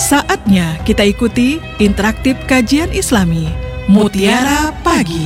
Saatnya kita ikuti interaktif kajian Islami Mutiara Pagi.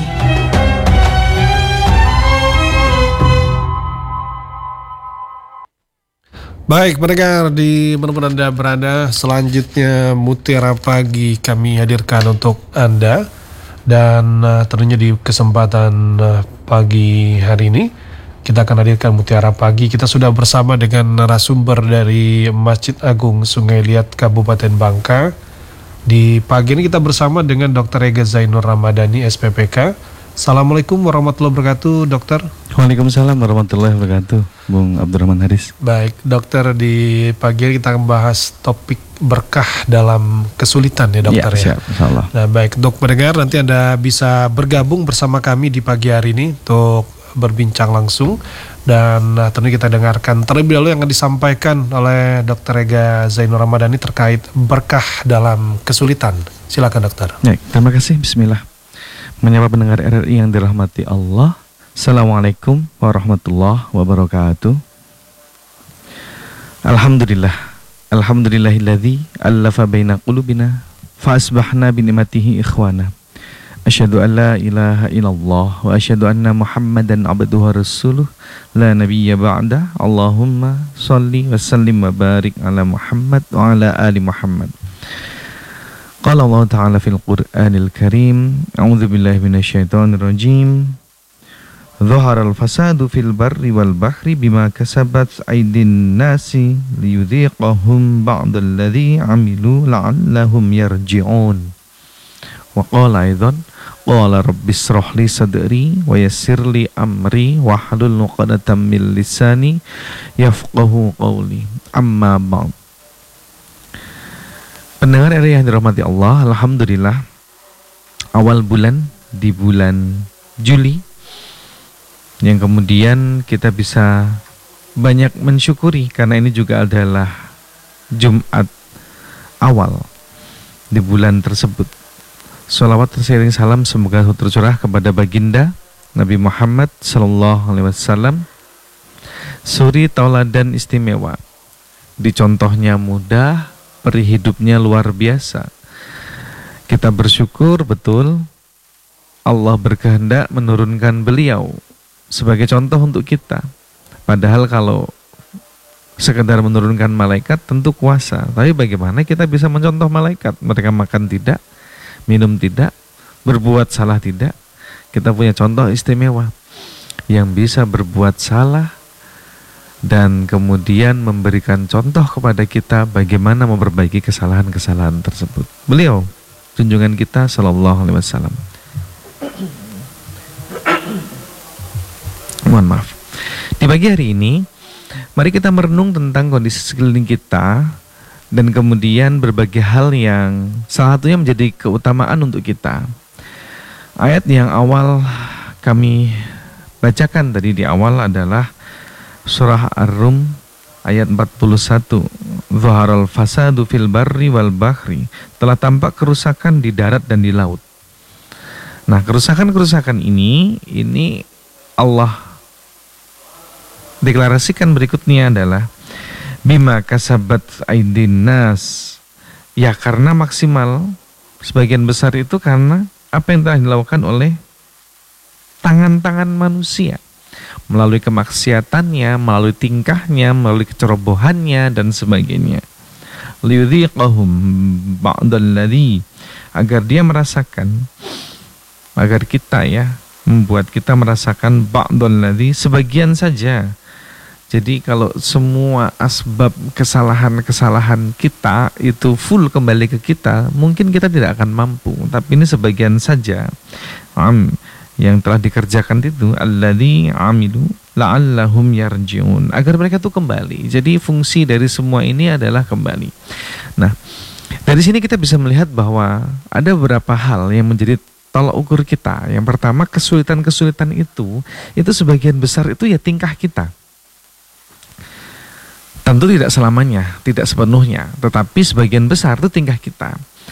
Baik, pendengar di mana Anda berada, selanjutnya Mutiara Pagi kami hadirkan untuk Anda. Dan tentunya di kesempatan pagi hari ini kita akan hadirkan Mutiara Pagi. Kita sudah bersama dengan narasumber dari Masjid Agung Sungai Liat Kabupaten Bangka. Di pagi ini kita bersama dengan Dr. Ega Zainur Ramadhani, SPPK. Assalamualaikum warahmatullahi wabarakatuh, dokter. Waalaikumsalam warahmatullahi wabarakatuh, Bung Abdurrahman Haris. Baik, dokter, di pagi ini kita akan bahas topik berkah dalam kesulitan ya, dokter ya. Siap, insyaallah. Nah, baik, untuk pendengar nanti Anda bisa bergabung bersama kami di pagi hari ini untuk berbincang langsung. Dan tentu kita dengarkan terlebih dahulu yang akan disampaikan oleh Dr. Ega Zainur Ramadhani terkait berkah dalam kesulitan. Silakan, dokter. Baik, terima kasih. Bismillah. Menyapa pendengar RRI yang dirahmati Allah. Assalamualaikum warahmatullahi wabarakatuh. Alhamdulillah. Alhamdulillahilladzi allafa baina qulubina fa asbahna bi ni'matihi ikhwana. Asyhadu an la ilaha illallah wa asyhadu anna Muhammadan abduhu wa rasuluh la nabiyya ba'da. Allahumma shalli wa sallim wa barik ala Muhammad wa ala ali Muhammad. Qala Allah Ta'ala fil Qur'anil Karim, a'udzu billahi minasyaitonir rajim. Dhaharal fasadu fil barri wal bahri bima kasabat aydin nasi liyudhiqahum ba'dalladzi 'amilu la'allahum yarji'un. Wa qala aidan qala rabbis shrah li sadri wa yassir li amri wahlul 'uqdatam min lisani yafqahu qawli. Amma ba'd. Pendengar RRI yang dirahmati Allah, alhamdulillah awal bulan di bulan Juli yang kemudian kita bisa banyak mensyukuri karena ini juga adalah Jumat awal di bulan tersebut. Sholawat seiring salam semoga tercurah kepada baginda Nabi Muhammad Sallallahu Alaihi Wasallam, suri tauladan istimewa, dicontohnya mudah, peri hidupnya luar biasa. Kita bersyukur betul Allah berkehendak menurunkan beliau sebagai contoh untuk kita. Padahal kalau sekedar menurunkan malaikat tentu kuasa, tapi bagaimana kita bisa mencontoh malaikat? Mereka makan tidak, minum tidak, berbuat salah tidak. Kita punya contoh istimewa yang bisa berbuat salah dan kemudian memberikan contoh kepada kita bagaimana memperbaiki kesalahan-kesalahan tersebut. Beliau, junjungan kita Sallallahu Alaihi Wasallam. Mohon maaf. Di pagi hari ini, mari kita merenung tentang kondisi sekeliling kita dan kemudian berbagai hal yang salah satunya menjadi keutamaan untuk kita. Ayat yang awal kami bacakan tadi di awal adalah Surah Ar-Rum ayat 41. Dhaharal fasadu fil barri wal bahri. Telah tampak kerusakan di darat dan di laut. Nah, kerusakan-kerusakan ini Allah deklarasikan berikutnya adalah bima kasabat aydin nas. Ya, karena maksimal sebagian besar itu karena apa yang telah dilakukan oleh tangan-tangan manusia, melalui kemaksiatannya, melalui tingkahnya, melalui kecerobohannya dan sebagainya. Liyudhiqahum ba'dalladzi, agar dia merasakan, agar kita membuat kita merasakan ba'dalladzi, sebagian saja. Jadi kalau semua asbab kesalahan-kesalahan kita itu full kembali ke kita, mungkin kita tidak akan mampu. Tapi ini sebagian saja yang telah dikerjakan itu, alladzi amilu la'allahum yarji'un, agar mereka itu kembali. Jadi fungsi dari semua ini adalah kembali. Nah, dari sini kita bisa melihat bahwa ada beberapa hal yang menjadi tolak ukur kita. Yang pertama, kesulitan-kesulitan itu sebagian besar itu ya tingkah kita. Tentu tidak selamanya, tidak sepenuhnya, tetapi sebagian besar itu tingkah kita.